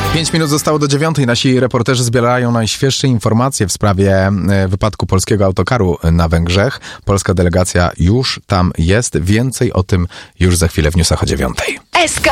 5 minut zostało do 9. Nasi reporterzy zbierają najświeższe informacje w sprawie wypadku polskiego autokaru na Węgrzech. Polska delegacja już tam jest. Więcej o tym już za chwilę w newsach o 9.